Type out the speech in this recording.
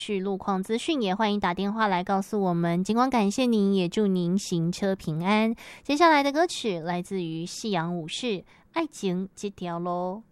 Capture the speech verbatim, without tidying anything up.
是路况资讯，也欢迎打电话来告诉我们。尽管感谢您，也祝您行车平安。接下来的歌曲来自于夕阳武士，《爱情这条路》。